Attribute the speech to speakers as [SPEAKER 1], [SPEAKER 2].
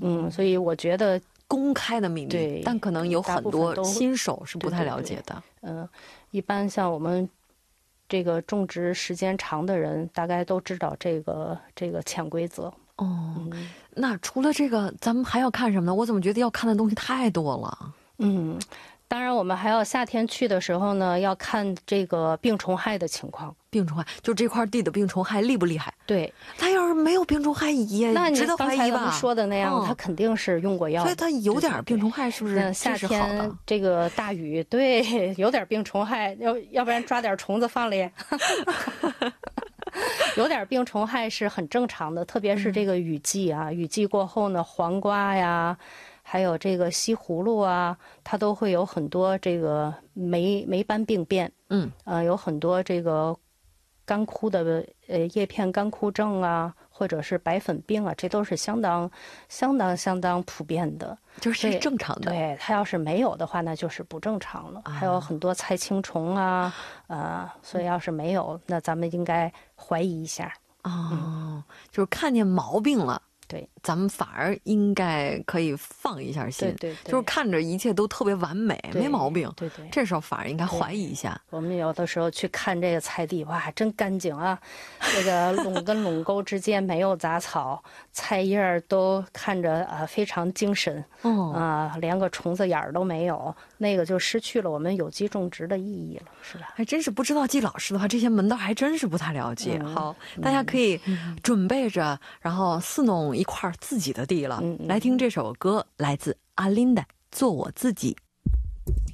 [SPEAKER 1] 所以我觉得
[SPEAKER 2] 公开的秘密，
[SPEAKER 1] 对，
[SPEAKER 2] 但可能有很多新手是不太了解的。
[SPEAKER 1] 一般像我们这个种植时间长的人，大概都知道这个潜规则。
[SPEAKER 2] 那除了这个，咱们还要看什么呢？我怎么觉得要看的东西太多了？
[SPEAKER 1] 当然我们还要夏天去的时候呢，要看这个病虫害的情况。
[SPEAKER 2] 病虫害就这块地的病虫害厉不厉害？
[SPEAKER 1] 对，
[SPEAKER 2] 它要是没有病虫害也值得怀疑吧？
[SPEAKER 1] 那你刚才咱们说的那样，它肯定是用过药，
[SPEAKER 2] 所以它有点病虫害是不是？
[SPEAKER 1] 夏天这个大雨，对，有点病虫害，要不然抓点虫子放里。有点病虫害是很正常的，特别是这个雨季啊，雨季过后呢，黄瓜呀，还有这个西葫芦啊，它都会有很多这个霉斑病变。有很多这个干枯的叶片干枯症啊，或者是白粉病啊，这都是相当普遍的，
[SPEAKER 2] 就是正常的。
[SPEAKER 1] 对，它要是没有的话，那就是不正常了。还有很多菜青虫啊，所以要是没有，那咱们应该怀疑一下。
[SPEAKER 2] 就是看见毛病了。
[SPEAKER 1] 对，
[SPEAKER 2] 咱们反而应该可以放一下心。
[SPEAKER 1] 对，
[SPEAKER 2] 就是看着一切都特别完美，没毛病。
[SPEAKER 1] 对，
[SPEAKER 2] 这时候反而应该怀疑一下。
[SPEAKER 1] 我们有的时候去看这个菜地，哇，真干净啊！这个垄跟垄沟之间没有杂草，菜叶都看着非常精神。连个虫子眼儿都没有，那个就失去了我们有机种植的意义了，是吧？
[SPEAKER 2] 还真是不知道季老师的话，这些门道还真是不太了解。好，大家可以准备着，然后伺弄一块自己的地了。来听这首歌，来自阿琳达，做我自己。